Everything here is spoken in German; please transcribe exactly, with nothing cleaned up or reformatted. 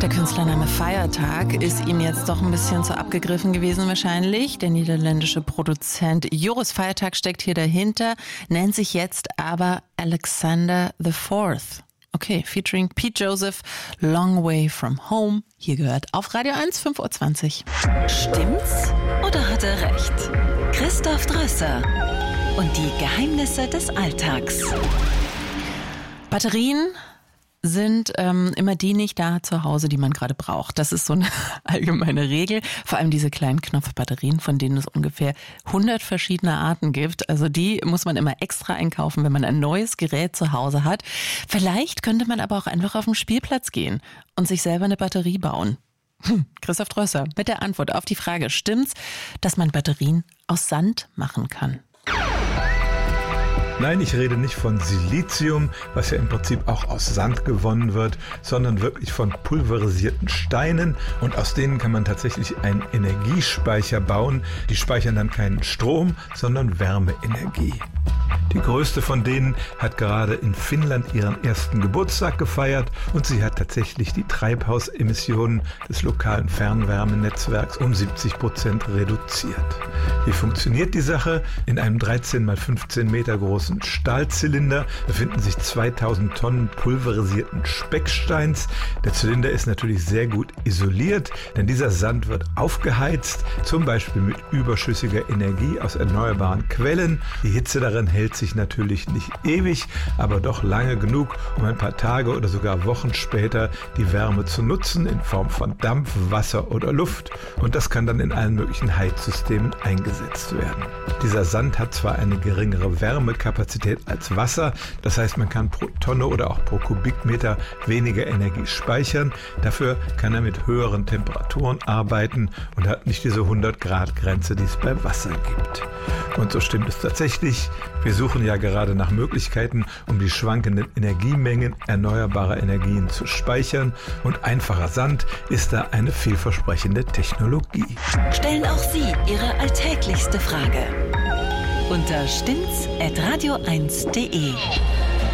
Künstlername Feiertag ist ihm jetzt doch ein bisschen zu abgegriffen gewesen wahrscheinlich. Der niederländische Produzent Joris Feiertag steckt hier dahinter, nennt sich jetzt aber Alexander the Fourth. Okay, featuring Pete Joseph, Long Way From Home. Hier gehört auf Radio eins, fünf Uhr zwanzig. Stimmt's oder hat er recht? Christoph Drösser und die Geheimnisse des Alltags. Batterien sind ähm, immer die nicht da zu Hause, die man gerade braucht. Das ist so eine allgemeine Regel. Vor allem diese kleinen Knopfbatterien, von denen es ungefähr hundert verschiedene Arten gibt. Also die muss man immer extra einkaufen, wenn man ein neues Gerät zu Hause hat. Vielleicht könnte man aber auch einfach auf den Spielplatz gehen und sich selber eine Batterie bauen. Hm, Christoph Drösser mit der Antwort auf die Frage, stimmt's, dass man Batterien aus Sand machen kann? Nein, ich rede nicht von Silizium, was ja im Prinzip auch aus Sand gewonnen wird, sondern wirklich von pulverisierten Steinen, und aus denen kann man tatsächlich einen Energiespeicher bauen. Die speichern dann keinen Strom, sondern Wärmeenergie. Die größte von denen hat gerade in Finnland ihren ersten Geburtstag gefeiert, und sie hat tatsächlich die Treibhausemissionen des lokalen Fernwärmenetzwerks um siebzig Prozent reduziert. Wie funktioniert die Sache? In einem dreizehn mal fünfzehn Meter großen Stahlzylinder befinden sich zweitausend Tonnen pulverisierten Specksteins. Der Zylinder ist natürlich sehr gut isoliert, denn dieser Sand wird aufgeheizt, zum Beispiel mit überschüssiger Energie aus erneuerbaren Quellen. Die Hitze darin hält sich natürlich nicht ewig, aber doch lange genug, um ein paar Tage oder sogar Wochen später die Wärme zu nutzen in Form von Dampf, Wasser oder Luft. Und das kann dann in allen möglichen Heizsystemen eingesetzt werden. Dieser Sand hat zwar eine geringere Wärmekapazität als Wasser, das heißt, man kann pro Tonne oder auch pro Kubikmeter weniger Energie speichern. Dafür kann er mit höheren Temperaturen arbeiten und hat nicht diese hundert Grad Grenze, die es bei Wasser gibt. Und so stimmt es tatsächlich. Wir suchen ja gerade nach Möglichkeiten, um die schwankenden Energiemengen erneuerbarer Energien zu speichern. Und einfacher Sand ist da eine vielversprechende Technologie. Stellen auch Sie Ihre alltäglichste Frage unter stimmt's at radio eins punkt de.